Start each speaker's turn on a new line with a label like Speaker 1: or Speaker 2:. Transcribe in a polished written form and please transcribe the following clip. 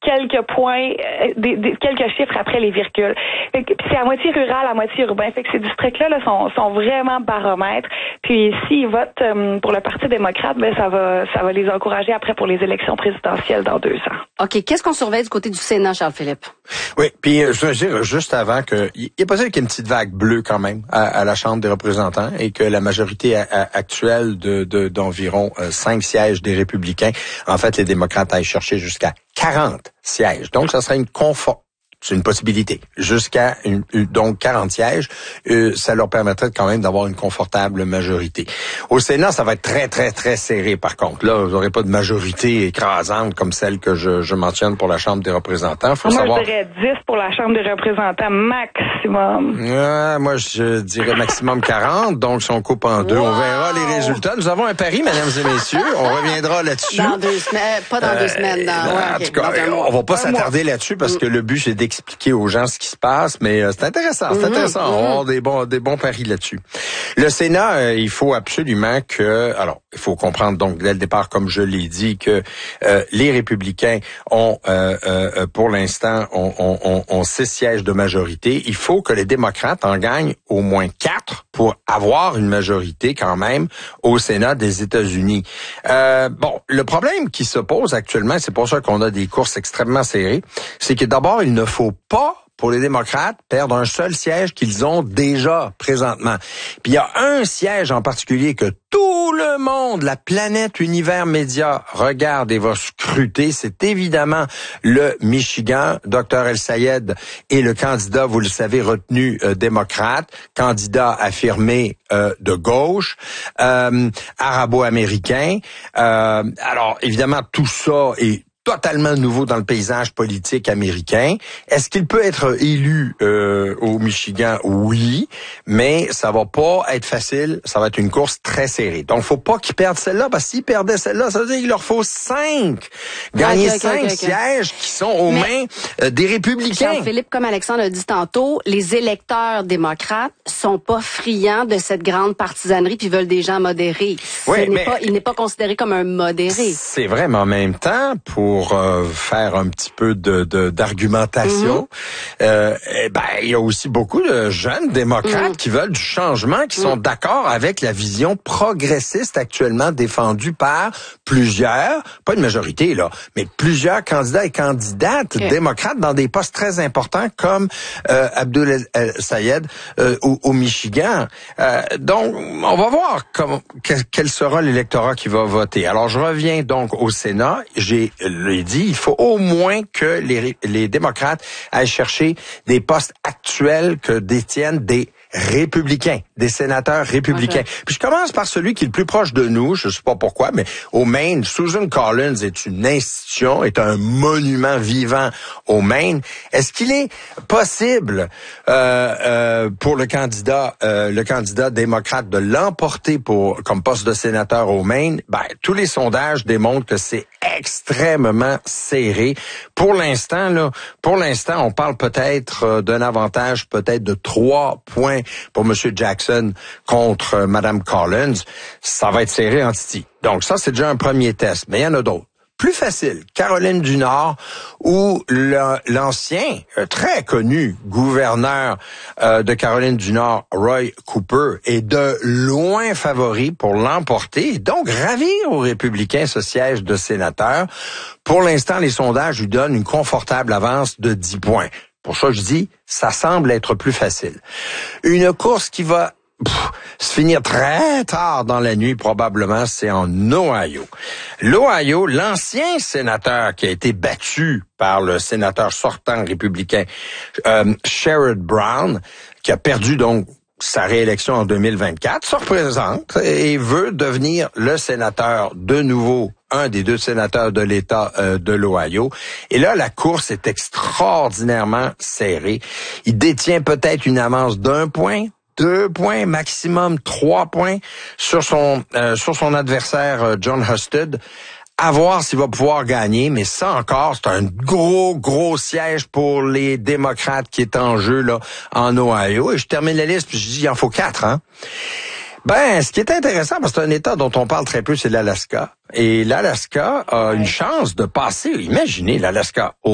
Speaker 1: quelques points, quelques chiffres après les virgules. Puis c'est à moitié rural, à moitié urbain. Fait que ces districts-là sont vraiment baromètres. Puis s'ils votent pour le Parti démocrate, ben ça va les encourager après pour les élections présidentielles dans 2 ans.
Speaker 2: OK. Qu'est-ce qu'on surveille du côté du Sénat, Charles-Philippe?
Speaker 3: Oui, puis je veux dire juste avant que il est possible qu'il y ait une petite vague bleue quand même à la Chambre des représentants et que la majorité actuelle d'environ 5 sièges des républicains, en fait, les démocrates aillent chercher jusqu'à 40 sièges. Donc, ça serait c'est une possibilité. Jusqu'à donc 40 sièges, ça leur permettrait quand même d'avoir une confortable majorité. Au Sénat, ça va être très, très, très serré par contre. Là, vous n'aurez pas de majorité écrasante comme celle que je mentionne pour la Chambre des représentants.
Speaker 1: Moi, je dirais 10 pour la Chambre des représentants maximum.
Speaker 3: Moi, je dirais maximum 40. Donc, si on coupe en deux, on verra les résultats. Nous avons un pari, mesdames et messieurs. On reviendra là-dessus.
Speaker 2: Dans 2 semaines. Pas dans 2 semaines.
Speaker 3: En tout cas, on va pas s'attarder là-dessus parce que le but, c'est d'expliquer aux gens ce qui se passe, mais c'est intéressant, On va avoir des bons paris là-dessus. Le Sénat, il faut absolument il faut comprendre donc dès le départ, comme je l'ai dit, que les républicains ont pour l'instant ont 6 sièges de majorité. Il faut que les démocrates en gagnent au moins 4 pour avoir une majorité quand même au Sénat des États-Unis. Le problème qui se pose actuellement, c'est pour ça qu'on a des courses extrêmement serrées, c'est que d'abord, il ne faut pas pour les démocrates perdre un seul siège qu'ils ont déjà présentement. Puis il y a un siège en particulier que tout le monde, la planète Univers Média, regarde et va scruter. C'est évidemment le Michigan. Dr. El-Sayed est le candidat, vous le savez, retenu démocrate, candidat affirmé de gauche, arabo-américain. Alors évidemment, tout ça est totalement nouveau dans le paysage politique américain. Est-ce qu'il peut être élu au Michigan? Oui, mais ça va pas être facile. Ça va être une course très serrée. Donc, faut pas qu'ils perdent celle-là, parce que s'ils perdaient celle-là, ça veut dire qu'il leur faut 5. Gagner 5 sièges qui sont aux mains des républicains.
Speaker 2: Jean-Philippe, comme Alexandre a dit tantôt, les électeurs démocrates sont pas friands de cette grande partisanerie puis veulent des gens modérés. Il n'est pas considéré comme un modéré.
Speaker 3: C'est vrai, mais en même temps, pour faire un petit peu d'argumentation, il y a aussi beaucoup de jeunes démocrates qui veulent du changement, qui sont d'accord avec la vision progressiste actuellement défendue par plusieurs, pas une majorité là, mais plusieurs candidats et candidates démocrates dans des postes très importants comme Abdul El-Sayed au Michigan. Donc, on va voir quel sera l'électorat qui va voter. Alors, je reviens donc au Sénat. J'ai dit, il faut au moins que les démocrates aillent chercher des postes actuels que détiennent des républicains, des sénateurs républicains. Puis je commence par celui qui est le plus proche de nous, je sais pas pourquoi, mais au Maine, Susan Collins est une institution, est un monument vivant au Maine. Est-ce qu'il est possible pour le candidat démocrate de l'emporter comme poste de sénateur au Maine? Tous les sondages démontrent que c'est extrêmement serré. Pour l'instant, on parle peut-être d'un avantage peut-être de 3 points pour M. Jackson contre Mme Collins. Ça va être serré en titi. Donc ça, c'est déjà un premier test. Mais il y en a d'autres. Plus facile, Caroline du Nord, où l'ancien, très connu gouverneur de Caroline du Nord, Roy Cooper, est de loin favori pour l'emporter et donc ravir aux républicains ce siège de sénateur. Pour l'instant, les sondages lui donnent une confortable avance de 10 points. Pour ça, je dis, ça semble être plus facile. Une course qui va se finir très tard dans la nuit, probablement, c'est en Ohio. L'Ohio, l'ancien sénateur qui a été battu par le sénateur sortant républicain, Sherrod Brown, qui a perdu donc sa réélection en 2024, se représente et veut devenir le sénateur de nouveau, un des 2 sénateurs de l'État de l'Ohio. Et là, la course est extraordinairement serrée. Il détient peut-être une avance d'1 point, 2 points, maximum 3 points sur son adversaire John Husted. À voir s'il va pouvoir gagner, mais ça encore, c'est un gros siège pour les démocrates qui est en jeu là en Ohio. Et je termine la liste, puis je dis il en faut 4, hein. Ce qui est intéressant, parce que c'est un État dont on parle très peu, c'est l'Alaska. Et l'Alaska a une chance de passer, imaginez l'Alaska,